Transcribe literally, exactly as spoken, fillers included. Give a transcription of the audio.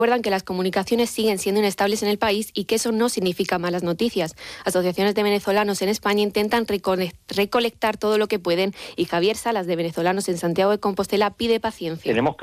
Recuerdan que las comunicaciones siguen siendo inestables en el país y que eso no significa malas noticias. Asociaciones de venezolanos en España intentan recolectar todo lo que pueden y Javier Salas, de Venezolanos en Santiago de Compostela, pide paciencia. Tenemos que